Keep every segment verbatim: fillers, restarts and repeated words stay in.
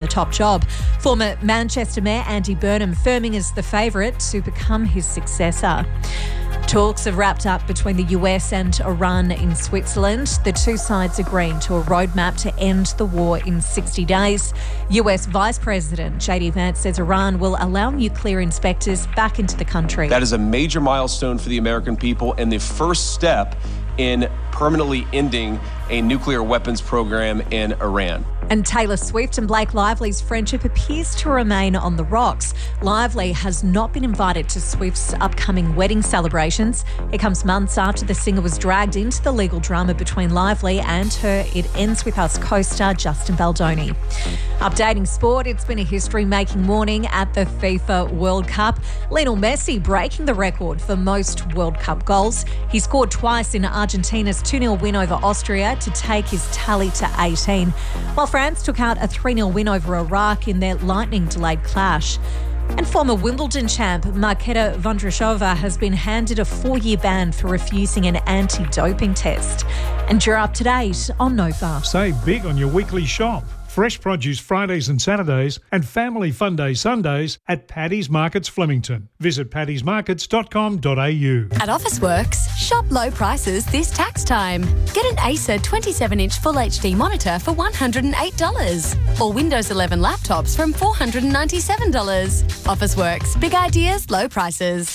top job. Former Manchester Mayor Andy Burnham firming as the favourite to become his successor. Talks have wrapped up between the U S and Iran in Switzerland. The two sides agreeing to a roadmap to end the war in sixty days. U S Vice President J D Vance says Iran will allow nuclear inspectors back into the country. That is a major milestone for the American people and the first step in permanently ending a nuclear weapons program in Iran. And Taylor Swift and Blake Lively's friendship appears to remain on the rocks. Lively has not been invited to Swift's upcoming wedding celebrations. It comes months after the singer was dragged into the legal drama between Lively and her It Ends With Us co-star Justin Baldoni. Updating sport, it's been a history-making morning at the FIFA World Cup. Lionel Messi breaking the record for most World Cup goals. He scored twice in Argentina's two nil win over Austria to take his tally to eighteen, while France took out a three nil win over Iraq in their lightning-delayed clash. And former Wimbledon champ Marketa Vondrousova has been handed a four-year ban for refusing an anti-doping test. And you're up to date on Nova. Save big on your weekly shop. Fresh produce Fridays and Saturdays and Family Fun Day Sundays at Paddy's Markets Flemington. Visit paddys markets dot com dot a u. At Officeworks, shop low prices this tax time. Get an Acer twenty-seven inch Full H D monitor for one hundred eight dollars or Windows eleven laptops from four hundred ninety-seven dollars. Officeworks, big ideas, low prices.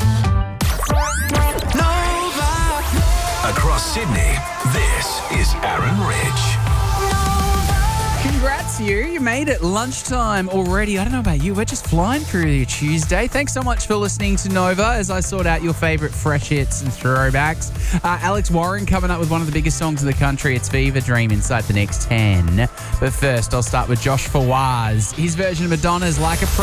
Nova. Across Sydney, this is Aaron Ridge. Congrats, you. You made it lunchtime already. I don't know about you. We're just flying through your Tuesday. Thanks so much for listening to Nova as I sort out your favourite fresh hits and throwbacks. Uh, Alex Warren coming up with one of the biggest songs in the country. It's Fever Dream inside the next ten. But first, I'll start with Josh Fawaz. His version of Madonna's Like a Prayer.